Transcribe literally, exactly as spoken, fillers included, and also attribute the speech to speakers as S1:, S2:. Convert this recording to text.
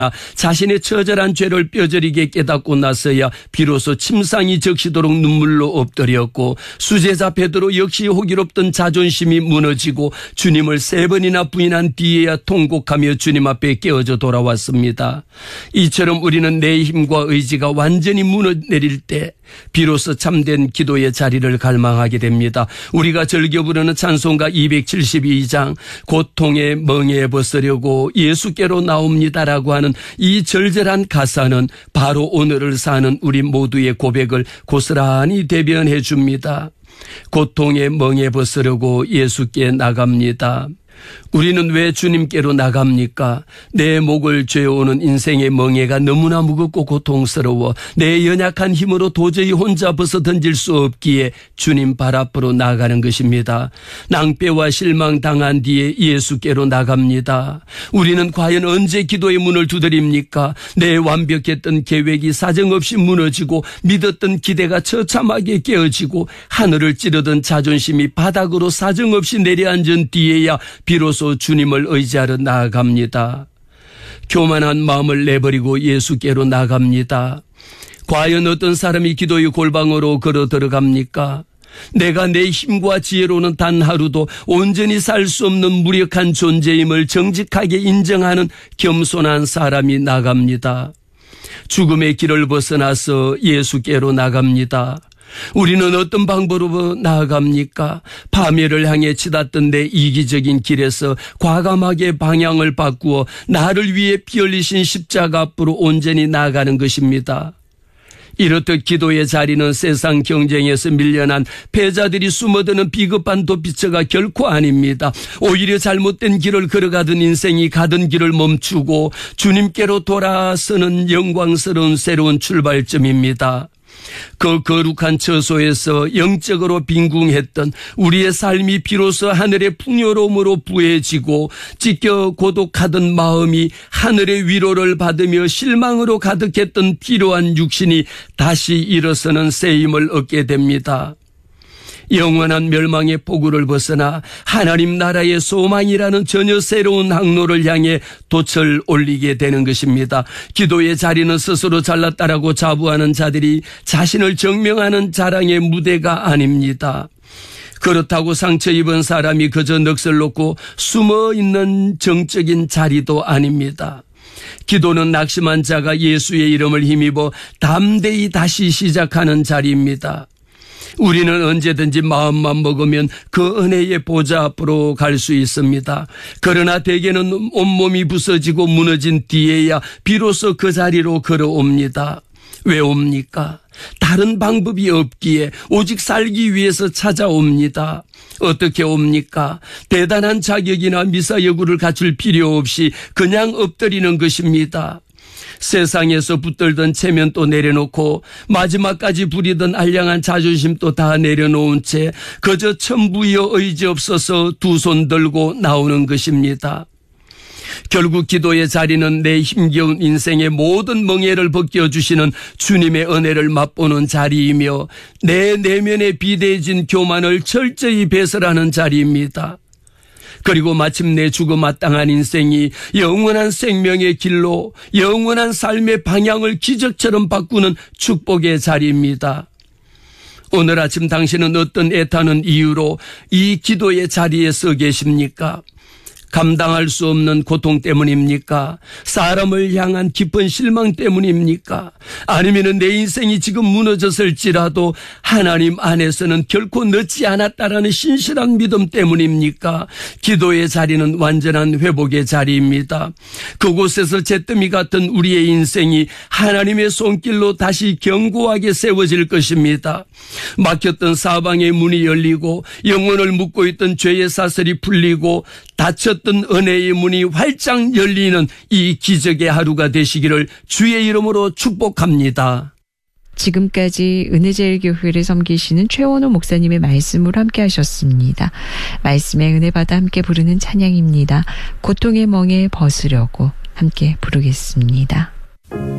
S1: 자신의 처절한 죄를 뼈저리게 깨닫고 나서야 비로소 침상이 적시도록 눈물로 엎드렸고, 수제자 베드로 역시 호기롭던 자존심이 무너지고 주님을 세 번이나 부인한 뒤에야 통곡하며 주님 앞에 깨어져 돌아왔습니다. 이처럼 우리는 내 힘과 의지가 완전히 무너내릴 때 비로소 참된 기도의 자리를 갈망하게 됩니다. 우리가 즐겨 부르는 찬송가 이백칠십이 장 고통에 멍에 벗으려고 예수께로 나옵니다라고 하는 이 절절한 가사는 바로 오늘을 사는 우리 모두의 고백을 고스란히 대변해 줍니다. 고통에 멍에 벗으려고 예수께 나갑니다. 우리는 왜 주님께로 나갑니까? 내 목을 죄어오는 인생의 멍에가 너무나 무겁고 고통스러워 내 연약한 힘으로 도저히 혼자 벗어 던질 수 없기에 주님 발 앞으로 나가는 것입니다. 낭패와 실망 당한 뒤에 예수께로 나갑니다. 우리는 과연 언제 기도의 문을 두드립니까? 내 완벽했던 계획이 사정없이 무너지고 믿었던 기대가 처참하게 깨어지고 하늘을 찌르던 자존심이 바닥으로 사정없이 내려앉은 뒤에야 비로소 주님을 의지하러 나아갑니다. 교만한 마음을 내버리고 예수께로 나갑니다. 과연 어떤 사람이 기도의 골방으로 걸어 들어갑니까? 내가 내 힘과 지혜로는 단 하루도 온전히 살 수 없는 무력한 존재임을 정직하게 인정하는 겸손한 사람이 나갑니다. 죽음의 길을 벗어나서 예수께로 나갑니다. 우리는 어떤 방법으로 나아갑니까? 파멸을 향해 치닫던 내 이기적인 길에서 과감하게 방향을 바꾸어 나를 위해 피 흘리신 십자가 앞으로 온전히 나아가는 것입니다. 이렇듯 기도의 자리는 세상 경쟁에서 밀려난 패자들이 숨어드는 비겁한 도피처가 결코 아닙니다. 오히려 잘못된 길을 걸어가던 인생이 가던 길을 멈추고 주님께로 돌아서는 영광스러운 새로운 출발점입니다. 그 거룩한 처소에서 영적으로 빈궁했던 우리의 삶이 비로소 하늘의 풍요로움으로 부해지고 찢겨 고독하던 마음이 하늘의 위로를 받으며 실망으로 가득했던 피로한 육신이 다시 일어서는 새 힘을 얻게 됩니다. 영원한 멸망의 포구를 벗어나 하나님 나라의 소망이라는 전혀 새로운 항로를 향해 돛을 올리게 되는 것입니다. 기도의 자리는 스스로 잘났다라고 자부하는 자들이 자신을 증명하는 자랑의 무대가 아닙니다. 그렇다고 상처 입은 사람이 그저 넋을 놓고 숨어있는 정적인 자리도 아닙니다. 기도는 낙심한 자가 예수의 이름을 힘입어 담대히 다시 시작하는 자리입니다. 우리는 언제든지 마음만 먹으면 그 은혜의 보좌 앞으로 갈 수 있습니다. 그러나 대개는 온몸이 부서지고 무너진 뒤에야 비로소 그 자리로 걸어옵니다. 왜 옵니까? 다른 방법이 없기에 오직 살기 위해서 찾아옵니다. 어떻게 옵니까? 대단한 자격이나 미사여구를 갖출 필요 없이 그냥 엎드리는 것입니다. 세상에서 붙들던 체면도 내려놓고 마지막까지 부리던 알량한 자존심도 다 내려놓은 채 그저 천부여 의지 없어서 두 손 들고 나오는 것입니다. 결국 기도의 자리는 내 힘겨운 인생의 모든 멍에를 벗겨주시는 주님의 은혜를 맛보는 자리이며 내 내면에 비대해진 교만을 철저히 배설하는 자리입니다. 그리고 마침내 죽어 마땅한 인생이 영원한 생명의 길로 영원한 삶의 방향을 기적처럼 바꾸는 축복의 자리입니다. 오늘 아침 당신은 어떤 애타는 이유로 이 기도의 자리에 서 계십니까? 감당할 수 없는 고통 때문입니까? 사람을 향한 깊은 실망 때문입니까? 아니면 내 인생이 지금 무너졌을지라도 하나님 안에서는 결코 늦지 않았다라는 신실한 믿음 때문입니까? 기도의 자리는 완전한 회복의 자리입니다. 그곳에서 잿더미 같은 우리의 인생이 하나님의 손길로 다시 견고하게 세워질 것입니다. 막혔던 사방의 문이 열리고 영혼을 묶고 있던 죄의 사슬이 풀리고 닫혔던 은혜의 문이 활짝 열리는 이 기적의 하루가 되시기를 주의 이름으로 축복합니다.
S2: 지금까지 은혜제일교회를 섬기시는 최원호 목사님의 말씀으로 함께 하셨습니다. 말씀의 은혜 받아 함께 부르는 찬양입니다. 고통의 멍에 벗으려고 함께 부르겠습니다.